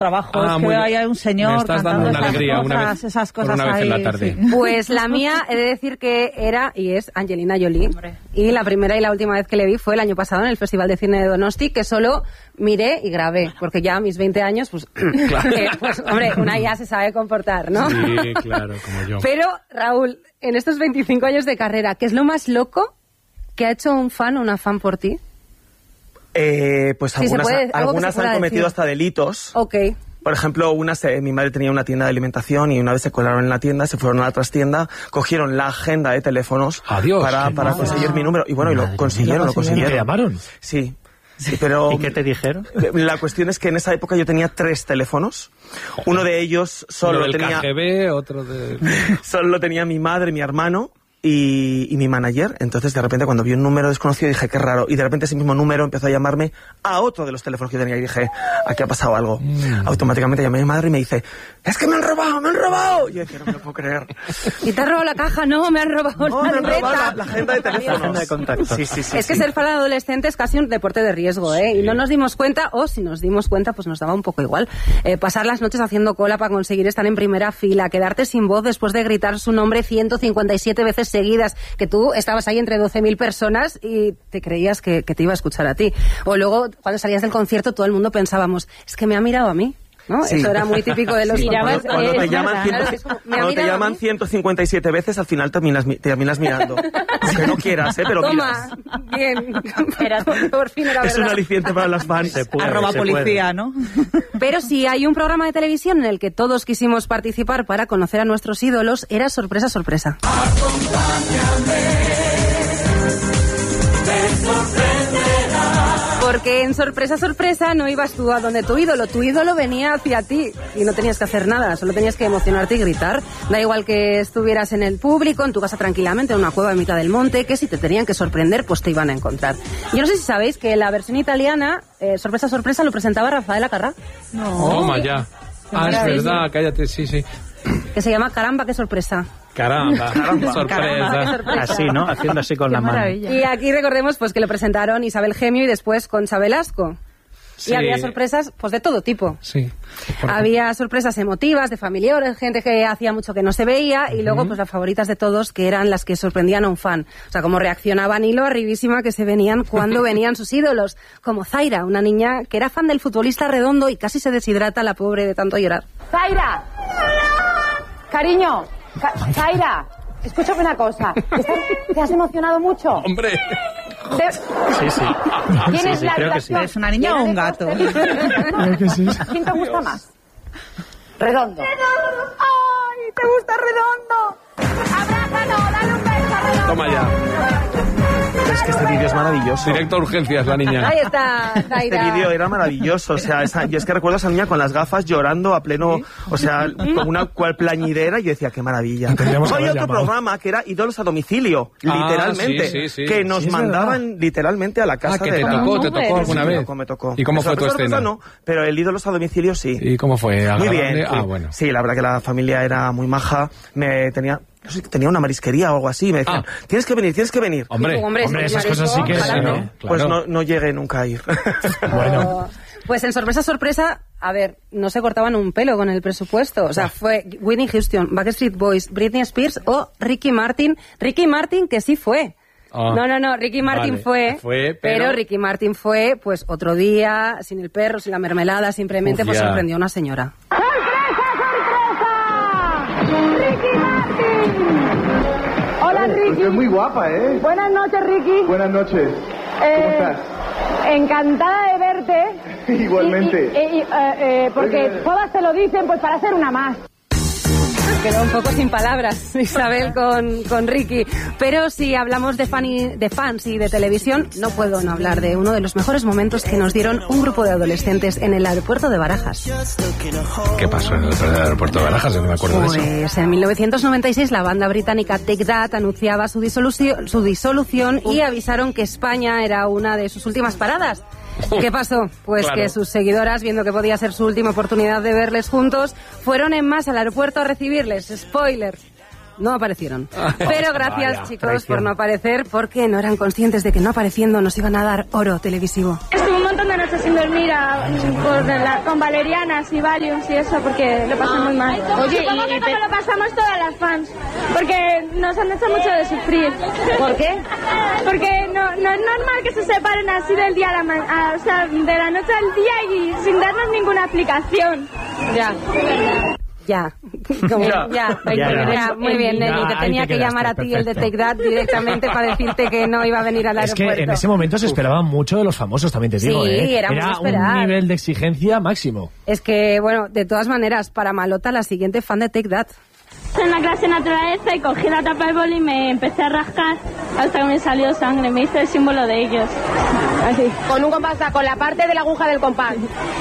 trabajo, es que hay un señor me estás cantando dando una alegría, esas cosas una vez ahí, en la tarde. sí. Pues la mía, he de decir que era y es Angelina Jolie. Hombre. Y la primera y la última vez que le vi fue el año pasado en el Festival de Cine de Donosti, que solo miré y grabé, porque ya a mis 20 años, pues, pues hombre, una ya se sabe comportar, ¿no? Sí, claro, como yo. Pero, Raúl, en estos 25 años de carrera, ¿qué es lo más loco que ha hecho un fan o una fan por ti? Pues Sí, algunas han cometido hasta delitos. Ok. Por ejemplo, mi madre tenía una tienda de alimentación y una vez se colaron en la tienda, se fueron a la trastienda, cogieron la agenda de teléfonos para conseguir mi número. Y bueno, y lo consiguieron. ¿Y te llamaron? Sí. Sí, pero ¿Y qué te dijeron? La cuestión es que en esa época yo tenía 3 teléfonos. Uno de ellos solo tenía... KGB, otro de... Solo lo tenía mi madre, mi hermano y mi manager. Entonces, de repente, cuando vi un número desconocido, dije, qué raro. Y de repente ese mismo número empezó a llamarme a otro de los teléfonos que yo tenía. Y dije, aquí ha pasado algo. Automáticamente llamé a mi madre y me dice, es que me han robado. Y yo decía, no me lo puedo creer. ¿Y te has robado la caja? No, me han robado la libreta. La agenda de teléfonos. La agenda de contacto. Sí. Es que ser fan adolescente es casi un deporte de riesgo, ¿eh? Y no nos dimos cuenta, o si nos dimos cuenta, pues nos daba un poco igual. Pasar las noches haciendo cola para conseguir estar en primera fila, quedarte sin voz después de gritar su nombre 157 veces seguidas, que tú estabas ahí entre 12.000 personas y te creías que te iba a escuchar a ti. O luego, cuando salías del concierto, todo el mundo pensábamos, es que me ha mirado a mí. ¿No? Sí. Eso era muy típico de los cuando te llaman 157 veces, al final terminas mirando. Aunque no quieras, pero Toma, bien. Por fin era es verdad. un aliciente para las fans. @policía, ¿no? Pero si hay un programa de televisión en el que todos quisimos participar para conocer a nuestros ídolos, era Sorpresa, Sorpresa. Porque en Sorpresa, Sorpresa no ibas tú a donde tu ídolo venía hacia ti y no tenías que hacer nada, solo tenías que emocionarte y gritar. Da igual que estuvieras en el público, en tu casa tranquilamente, en una cueva en mitad del monte, que si te tenían que sorprender, pues te iban a encontrar. Yo no sé si sabéis que la versión italiana, Sorpresa, Sorpresa, lo presentaba Rafael Acarrá. No. Toma ya. Es verdad, cállate, sí. Que se llama Caramba, qué sorpresa. Caramba, sorpresa. Caramba, qué sorpresa. Así, ¿no? Haciendo así con la mano. Y aquí recordemos pues que lo presentaron Isabel Gemio y después Concha Velasco. Sí. Y había sorpresas pues de todo tipo. Sí. Había sorpresas emotivas, de familiares, gente que hacía mucho que no se veía, y luego pues las favoritas de todos, que eran las que sorprendían a un fan. O sea, como reaccionaban y lo arribísima que se venían cuando venían sus ídolos. Como Zaira, una niña que era fan del futbolista Redondo y casi se deshidrata la pobre de tanto llorar. ¡Zaira! Cariño, Zaira, escúchame una cosa. ¿Te has emocionado mucho? ¡Hombre! Sí. ¿Quién es la creo que sí. ¿Es una niña o un gato? ¿Quién te gusta más? Redondo. ¡Ay, te gusta Redondo! ¡Abrázalo, dale un beso a Redondo! Toma ya. Es que este vídeo es maravilloso. Directo a urgencias, la niña. Ahí está, Zaira. Este vídeo era maravilloso, o sea, yo es que recuerdo a esa niña con las gafas llorando a pleno, o sea, como una cual plañidera, y yo decía, qué maravilla. Hay otro programa que era Ídolos a domicilio, literalmente, sí. que nos mandaban literalmente a la casa que de... te tocó alguna vez. Me tocó. ¿Y cómo fue tu escena? No, pero el Ídolos a domicilio sí. ¿Y cómo fue? Muy bien. Ah, bueno. Sí, la verdad que la familia era muy maja, tenía una marisquería o algo así, me decían, tienes que venir. Hombre, esas cosas sí que sí, ¿no? Claro. Pues no llegué nunca a ir. Bueno. Pues en Sorpresa, Sorpresa, a ver, no se cortaban un pelo con el presupuesto. O sea, fue Whitney Houston, Backstreet Boys, Britney Spears o Ricky Martin. Ricky Martin que sí fue. No, Ricky Martin vale. fue, pero Ricky Martin fue, pues, otro día, sin el perro, sin la mermelada, simplemente pues sorprendió a una señora. ¡Ricky Martin! Hola, Ricky. Es muy guapa, ¿eh? Buenas noches, Ricky. Buenas noches. ¿Cómo estás? Encantada de verte. Igualmente. Porque todas te lo dicen, pues para ser una más. Quedó un poco sin palabras Isabel con Ricky, pero si hablamos de fans y de televisión, no puedo no hablar de uno de los mejores momentos que nos dieron un grupo de adolescentes en el aeropuerto de Barajas. ¿Qué pasó en el aeropuerto de Barajas? Yo no me acuerdo de eso. Pues en 1996 la banda británica Take That anunciaba su disolución y avisaron que España era una de sus últimas paradas. ¿Qué pasó? Pues claro, que sus seguidoras, viendo que podía ser su última oportunidad de verles juntos, fueron en masa al aeropuerto a recibirles. Spoiler, no aparecieron. Pero gracias, chicos, por no aparecer, porque no eran conscientes de que no apareciendo nos iban a dar oro televisivo. Estuvimos montón de noches sin dormir con valerianas y Valiums y eso, porque lo pasan muy mal. Oye, supongo que como lo pasamos todas las fans, porque nos han hecho mucho de sufrir. ¿Por qué? Porque no es normal que se separen así del día a la o sea, de la noche al día y sin darnos ninguna explicación. Ya, muy bien, Nelly, te tenía que llamar a ti el de Take That directamente para decirte que no iba a venir al aeropuerto. Es que en ese momento se esperaba mucho de los famosos, también te digo. Sí, era un nivel de exigencia máximo. Es que, bueno, de todas maneras, para Malota, la siguiente fan de Take That. En la clase de naturaleza y cogí la tapa de boli y me empecé a rascar hasta que me salió sangre. Me hice el símbolo de ellos. Así. Con un compás, con la parte de la aguja del compás.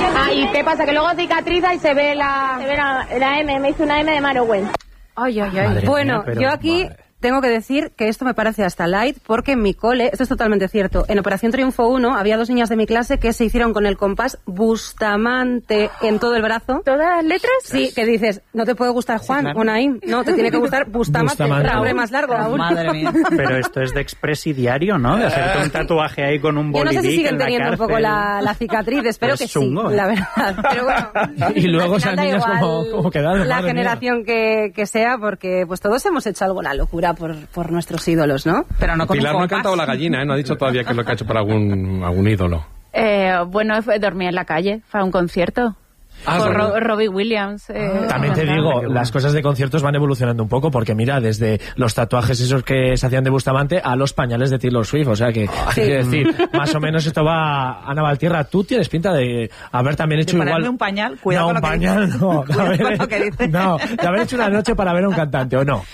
¿Y qué pasa? Que luego cicatriza y se ve la M. Me hice una M de Marowen. Ay. Bueno, yo aquí tengo que decir que esto me parece hasta light, porque en mi cole, esto es totalmente cierto, en Operación Triunfo 1 había 2 niñas de mi clase que se hicieron con el compás Bustamante en todo el brazo. ¿Todas las letras? Sí, que dices, no te puede gustar Juan o Naim, no, te tiene que gustar Bustamante, el nombre más largo. Madre mía. Pero esto es de expresidiario, ¿no? De hacerte un tatuaje ahí con un bolivic. Yo no sé si siguen en la teniendo cárcel. un poco la cicatriz, espero que chungo, sí, la verdad. Pero bueno, y luego al esas final niñas da igual como quedaron. la generación que sea, porque pues todos hemos hecho algo la locura por nuestros ídolos, ¿no? Pero no con Pilar un no ha compás. cantado la gallina, ¿eh? No ha dicho todavía qué es lo que ha hecho para algún ídolo. Bueno, dormí en la calle, fue a un concierto. Por Robbie Williams. También te digo, las cosas de conciertos van evolucionando un poco, porque mira, desde los tatuajes esos que se hacían de Bustamante a los pañales de Taylor Swift, o sea que, hay que decir, más o menos esto va. Ana Valtierra, tú tienes pinta de haber también hecho de igual. un pañal, cuidado no, con un lo que pañal, dices. no. Cuidado con lo que dices. No, de haber hecho una noche para ver a un cantante, ¿o no?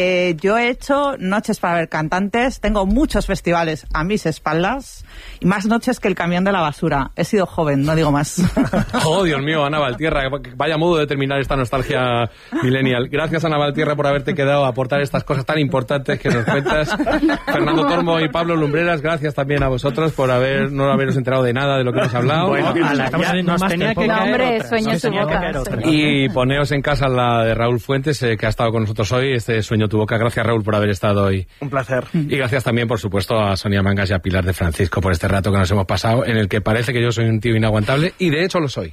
Yo he hecho noches para ver cantantes, tengo muchos festivales a mis espaldas y más noches que el camión de la basura. He sido joven, no digo más. Oh, Dios mío, Ana Valtierra, vaya modo de terminar esta nostalgia millennial. Gracias, Ana Valtierra, por haberte quedado a aportar estas cosas tan importantes que nos cuentas. Fernando Tormo y Pablo Lumbreras, gracias también a vosotros por no haberos enterado de nada de lo que hemos hablado. Bueno, estamos en nos un tenía máster, que No, caer hombre, otra, sueño nos su tenía que boca. caer otra. Y poneos en casa la de Raúl Fuentes, que ha estado con nosotros hoy, este Sueño tu boca. Gracias, Raúl, por haber estado hoy. Un placer. Y gracias también, por supuesto, a Sonia Mangas y a Pilar de Francisco por este rato que nos hemos pasado, en el que parece que yo soy un tío inaguantable, y de hecho lo soy.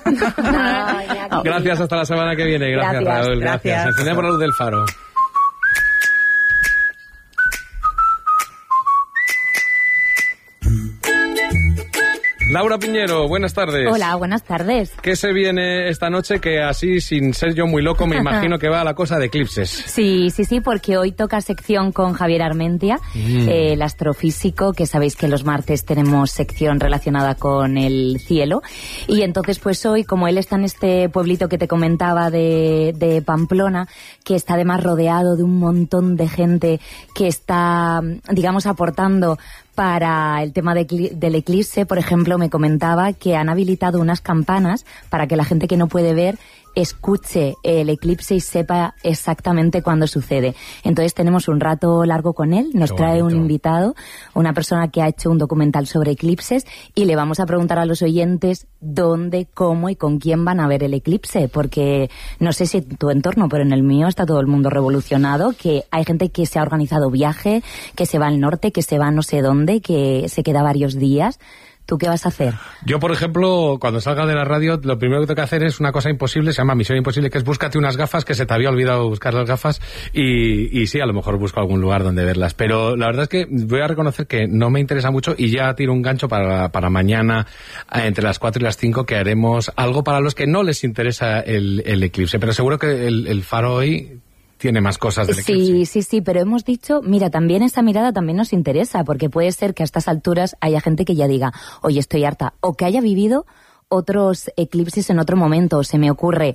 Gracias, hasta la semana que viene. Gracias, Raúl. Gracias. Encendemos la luz del faro. Laura Piñero, buenas tardes. Hola, buenas tardes. ¿Qué se viene esta noche que así, sin ser yo muy loco, me imagino que va a la cosa de eclipses? Sí, porque hoy toca sección con Javier Armentia, el astrofísico, que sabéis que los martes tenemos sección relacionada con el cielo. Y entonces, pues hoy, como él está en este pueblito que te comentaba de Pamplona, que está además rodeado de un montón de gente que está, digamos, aportando para el tema del eclipse. Por ejemplo, me comentaba que han habilitado unas campanas para que la gente que no puede ver escuche el eclipse y sepa exactamente cuándo sucede. Entonces tenemos un rato largo con él, nos trae un invitado, una persona que ha hecho un documental sobre eclipses, y le vamos a preguntar a los oyentes dónde, cómo y con quién van a ver el eclipse, porque no sé si en tu entorno, pero en el mío está todo el mundo revolucionado, que hay gente que se ha organizado viaje, que se va al norte, que se va no sé dónde, que se queda varios días. ¿Tú qué vas a hacer? Yo, por ejemplo, cuando salga de la radio, lo primero que tengo que hacer es una cosa imposible, se llama Misión Imposible, que es búscate unas gafas, que se te había olvidado buscar las gafas, y sí, a lo mejor busco algún lugar donde verlas. Pero la verdad es que voy a reconocer que no me interesa mucho, y ya tiro un gancho para mañana, entre las 4 y las 5, que haremos algo para los que no les interesa el eclipse. Pero seguro que el faro hoy tiene más cosas del eclipse. Sí, pero hemos dicho, mira, también esa mirada también nos interesa, porque puede ser que a estas alturas haya gente que ya diga, oye, estoy harta, o que haya vivido otros eclipses en otro momento. Se me ocurre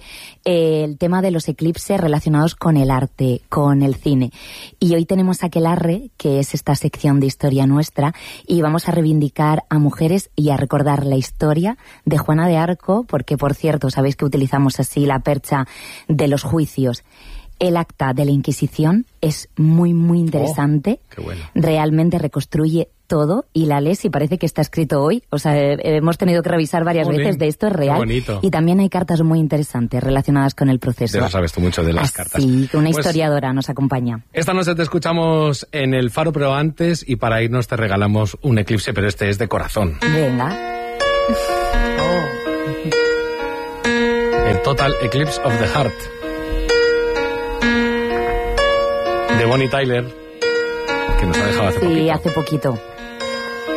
el tema de los eclipses relacionados con el arte, con el cine. Y hoy tenemos Aquelarre, que es esta sección de historia nuestra, y vamos a reivindicar a mujeres y a recordar la historia de Juana de Arco, porque, por cierto, sabéis que utilizamos así la percha de los juicios. El acta de la Inquisición es muy, muy interesante. Qué bueno. Realmente reconstruye todo y la lees y parece que está escrito hoy. O sea, hemos tenido que revisar varias veces de esto, es real. Qué bonito. Y también hay cartas muy interesantes relacionadas con el proceso. De eso sabes tú mucho de las cartas. Sí, una historiadora nos acompaña. Esta noche te escuchamos en el faro, pero antes, y para irnos te regalamos un eclipse, pero este es de corazón. Venga. El Total Eclipse of the Heart de Bonnie Tyler, que nos ha dejado hace poquito. Sí, hace poquito.